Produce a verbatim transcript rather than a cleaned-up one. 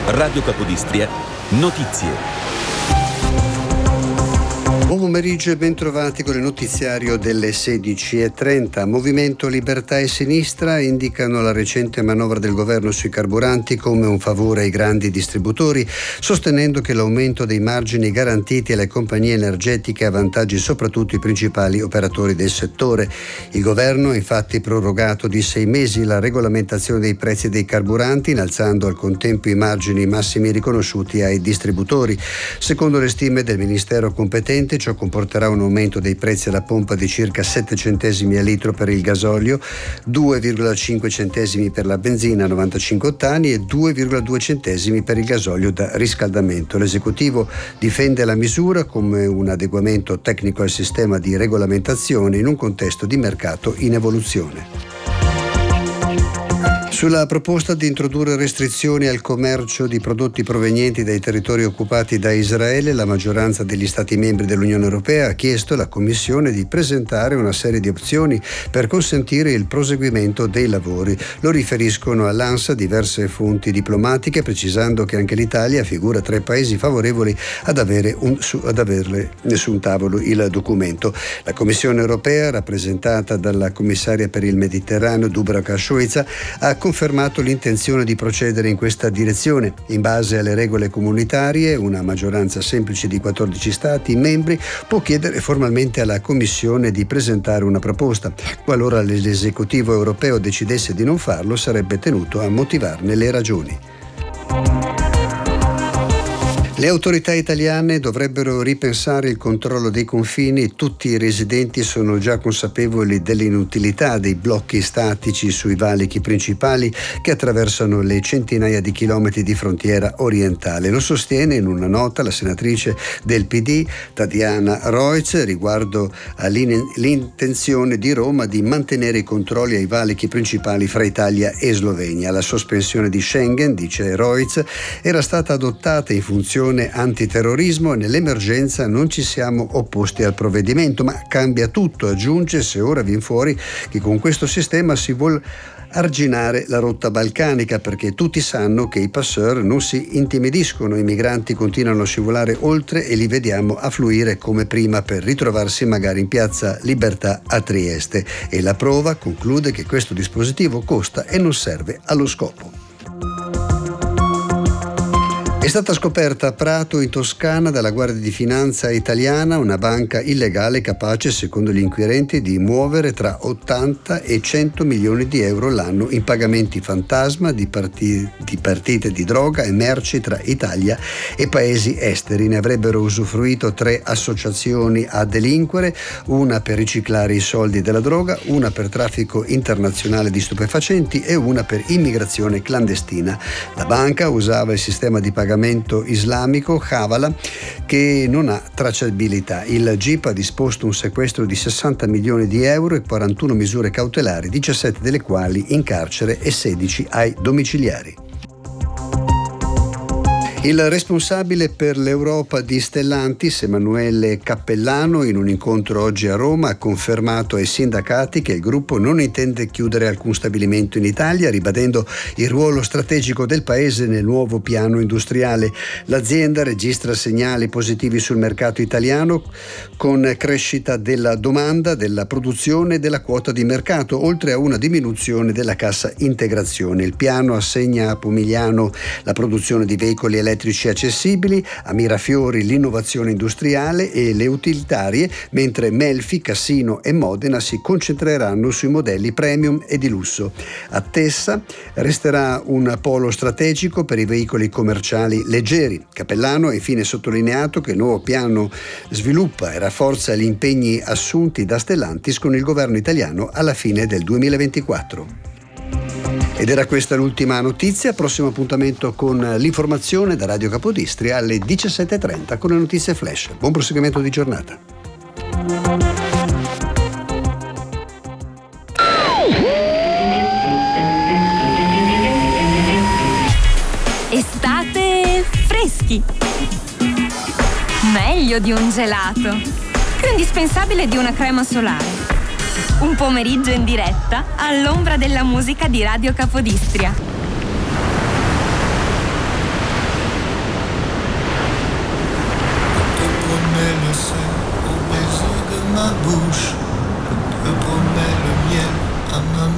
Radio Capodistria, notizie. Buon pomeriggio e bentrovati con il notiziario delle sedici e trenta. Movimento Libertà e Sinistra indicano la recente manovra del governo sui carburanti come un favore ai grandi distributori, sostenendo che l'aumento dei margini garantiti alle compagnie energetiche avvantaggi soprattutto i principali operatori del settore. Il governo ha infatti prorogato di sei mesi la regolamentazione dei prezzi dei carburanti, innalzando al contempo i margini massimi riconosciuti ai distributori. Secondo le stime del Ministero competente, ciò comporterà un aumento dei prezzi alla pompa di circa sette centesimi a litro per il gasolio, due virgola cinque centesimi per la benzina a novantacinque ottani e due virgola due centesimi per il gasolio da riscaldamento. L'esecutivo difende la misura come un adeguamento tecnico al sistema di regolamentazione in un contesto di mercato in evoluzione. Sulla proposta di introdurre restrizioni al commercio di prodotti provenienti dai territori occupati da Israele, la maggioranza degli Stati membri dell'Unione Europea ha chiesto alla Commissione di presentare una serie di opzioni per consentire il proseguimento dei lavori. Lo riferiscono all'ANSA diverse fonti diplomatiche, precisando che anche l'Italia figura tra i paesi favorevoli ad, avere un, su, ad averle su un tavolo il documento. La Commissione Europea, rappresentata dalla commissaria per il Mediterraneo Dubravka Šuica, ha confermato l'intenzione di procedere in questa direzione. In base alle regole comunitarie, una maggioranza semplice di quattordici Stati membri può chiedere formalmente alla Commissione di presentare una proposta. Qualora l'esecutivo europeo decidesse di non farlo, sarebbe tenuto a motivarne le ragioni. Le autorità italiane dovrebbero ripensare il controllo dei confini. Tutti i residenti sono già consapevoli dell'inutilità dei blocchi statici sui valichi principali che attraversano le centinaia di chilometri di frontiera orientale. Lo sostiene in una nota la senatrice del P D Tatiana Rojc riguardo all'intenzione di Roma di mantenere i controlli ai valichi principali fra Italia e Slovenia. La sospensione di Schengen, dice Rojc, era stata adottata in funzione antiterrorismo e nell'emergenza non ci siamo opposti al provvedimento, ma cambia tutto, aggiunge, se ora viene fuori che con questo sistema si vuol arginare la rotta balcanica, perché tutti sanno che i passeur non si intimidiscono, i migranti continuano a scivolare oltre e li vediamo affluire come prima per ritrovarsi magari in piazza Libertà a Trieste. E la prova, conclude, che questo dispositivo costa e non serve allo scopo. È stata scoperta a Prato, in Toscana, dalla Guardia di Finanza italiana una banca illegale capace, secondo gli inquirenti, di muovere tra ottanta e cento milioni di euro l'anno in pagamenti fantasma di, parti- di partite di droga e merci tra Italia e paesi esteri. Ne avrebbero usufruito tre associazioni a delinquere, una per riciclare i soldi della droga, una per traffico internazionale di stupefacenti e una per immigrazione clandestina. La banca usava il sistema di pagamento islamico Havala, che non ha tracciabilità. Il G I P ha disposto un sequestro di sessanta milioni di euro e quarantuno misure cautelari, diciassette delle quali in carcere e sedici ai domiciliari. Il responsabile per l'Europa di Stellantis, Emanuele Cappellano, in un incontro oggi a Roma ha confermato ai sindacati che il gruppo non intende chiudere alcun stabilimento in Italia, ribadendo il ruolo strategico del paese nel nuovo piano industriale. L'azienda registra segnali positivi sul mercato italiano, con crescita della domanda, della produzione e della quota di mercato, oltre a una diminuzione della cassa integrazione. Il piano assegna a Pomigliano la produzione di veicoli elettrici elettrici accessibili, a Mirafiori l'innovazione industriale e le utilitarie, mentre Melfi, Cassino e Modena si concentreranno sui modelli premium e di lusso. A Tessa resterà un polo strategico per i veicoli commerciali leggeri. Cappellano ha infine sottolineato che il nuovo piano sviluppa e rafforza gli impegni assunti da Stellantis con il governo italiano alla fine del duemilaventiquattro. Ed era questa l'ultima notizia. Prossimo appuntamento con l'informazione da Radio Capodistria alle diciassette e trenta con le notizie flash. Buon proseguimento di giornata. Estate freschi. Meglio di un gelato. Più indispensabile di una crema solare. Un pomeriggio in diretta all'ombra della musica di Radio Capodistria. ma bouche, je te promets le miel à ma